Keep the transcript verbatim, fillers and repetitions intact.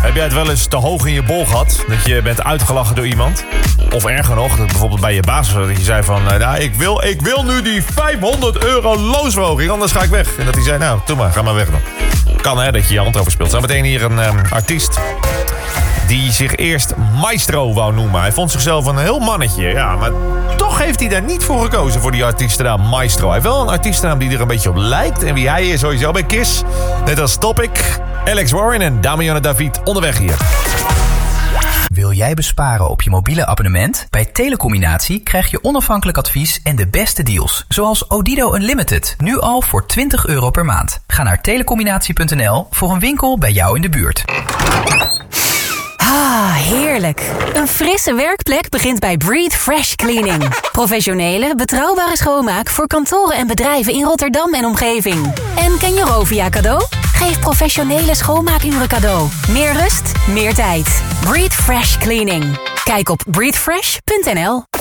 Heb jij het wel eens te hoog in je bol gehad? Dat je bent uitgelachen door iemand? Of erger nog, dat bijvoorbeeld bij je baas dat je zei van... Nou, ik wil, ik wil nu die vijfhonderd euro loonsverhoging, anders ga ik weg. En dat hij zei, nou, doe maar, ga maar weg dan. Kan hè, dat je je hand over speelt. Zo meteen hier een um, artiest... die zich eerst Maestro wou noemen. Hij vond zichzelf een heel mannetje, ja. Maar toch heeft hij daar niet voor gekozen, voor die artiestennaam Maestro. Hij heeft wel een artiestennaam die er een beetje op lijkt. En wie hij is sowieso bij Kiss. Net als Topic, Alex Warren en Damiano David onderweg hier. Wil jij besparen op je mobiele abonnement? Bij Telecombinatie krijg je onafhankelijk advies en de beste deals. Zoals Odido Unlimited, nu al voor twintig euro per maand. Ga naar telecombinatie punt n l voor een winkel bij jou in de buurt. Ah, heerlijk. Een frisse werkplek begint bij Breathe Fresh Cleaning. Professionele, betrouwbare schoonmaak voor kantoren en bedrijven in Rotterdam en omgeving. En ken je Rovia cadeau? Geef professionele schoonmaakuren cadeau. Meer rust, meer tijd. Breathe Fresh Cleaning. Kijk op breathe fresh punt n l.